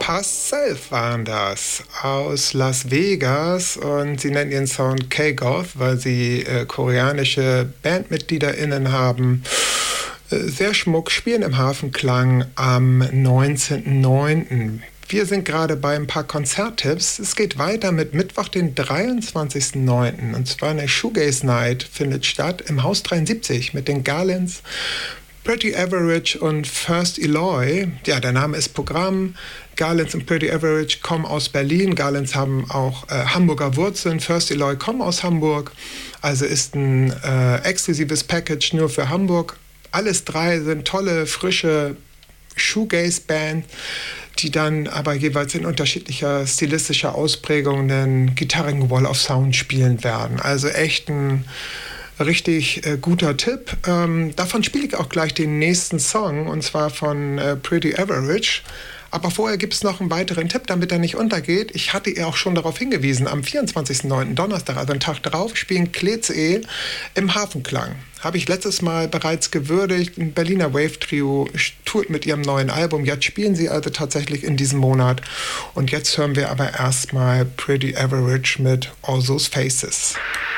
Past Self waren das aus Las Vegas und sie nennen ihren Sound K-Goth, weil sie koreanische BandmitgliederInnen haben. Sehr schmuck, spielen im Hafenklang am 19.09. Wir sind gerade bei ein paar Konzerttipps. Es geht weiter mit Mittwoch, den 23.09. Und zwar eine Shoegaze Night findet statt im Haus 73 mit den Garlands, Pretty Average und First Eloy. Ja, der Name ist Programm. Garlands und Pretty Average kommen aus Berlin. Garlands haben auch Hamburger Wurzeln. First Eloy kommen aus Hamburg. Also ist ein exklusives Package nur für Hamburg. Alles drei sind tolle, frische Shoegaze-Bands, die dann aber jeweils in unterschiedlicher stilistischer Ausprägung einen gitarrigen Wall of Sound spielen werden. Also echt ein richtig guter Tipp. Davon spiele ich auch gleich den nächsten Song, und zwar von Pretty Average. Aber vorher gibt es noch einen weiteren Tipp, damit er nicht untergeht. Ich hatte ihr auch schon darauf hingewiesen, am 24.09. Donnerstag, also einen Tag drauf, spielen Kleze im Hafenklang. Habe ich letztes Mal bereits gewürdigt. Ein Berliner Wave-Trio tourt mit ihrem neuen Album. Jetzt spielen sie also tatsächlich in diesem Monat. Und jetzt hören wir aber erstmal Pretty Average mit All Those Faces.